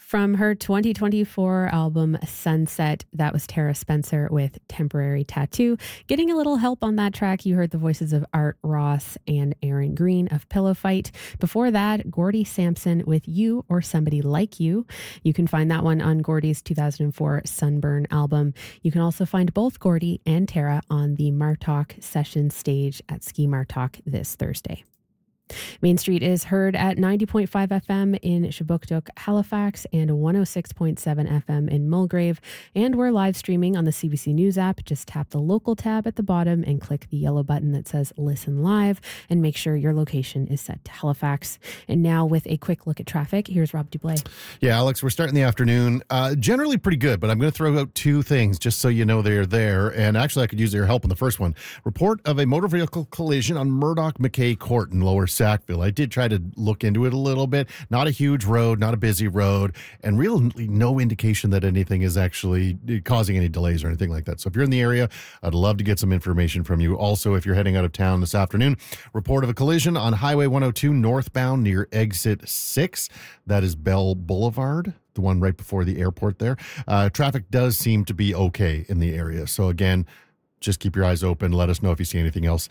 From her 2024 album Sunset, that was Tara Spencer with Temporary Tattoo. Getting a little help on that track, you heard the voices of Art Ross and Aaron Green of Pillow Fight. Before that, Gordy Sampson with You or Somebody Like You. You can find that one on Gordy's 2004 Sunburn album. You can also find both Gordy and Tara on the Martok session stage at Ski Martok this Thursday. Main Street is heard at 90.5 FM in Shabukduk, Halifax, and 106.7 FM in Mulgrave. And we're live streaming on the CBC News app. Just tap the local tab at the bottom and click the yellow button that says Listen Live, and make sure your location is set to Halifax. And now with a quick look at traffic, here's Rob Dublé. Yeah, Alex, we're starting the afternoon. Generally pretty good, but I'm going to throw out two things just so you know they're there. And actually, I could use your help on the first one. Report of a motor vehicle collision on Murdoch-McKay Court in Lower Sackville. I did try to look into it a little bit. Not a huge road, not a busy road, and really no indication that anything is actually causing any delays or anything like that. So if you're in the area, I'd love to get some information from you. Also, if you're heading out of town this afternoon, report of a collision on Highway 102 northbound near exit 6. That is Bell Boulevard, the one right before the airport there. Traffic does seem to be okay in the area. So again, just keep your eyes open. Let us know if you see anything else.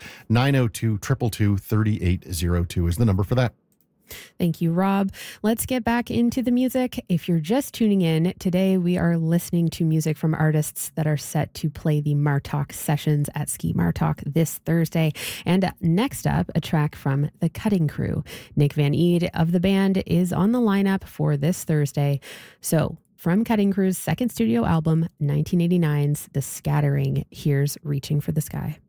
902-222-3802 is the number for that. Thank you, Rob. Let's get back into the music. If you're just tuning in, today we are listening to music from artists that are set to play the Martok sessions at Ski Martok this Thursday. And next up, a track from The Cutting Crew. Nick Van Eede of the band is on the lineup for this Thursday. So, from Cutting Crew's second studio album, 1989's The Scattering, here's Reaching for the Sky.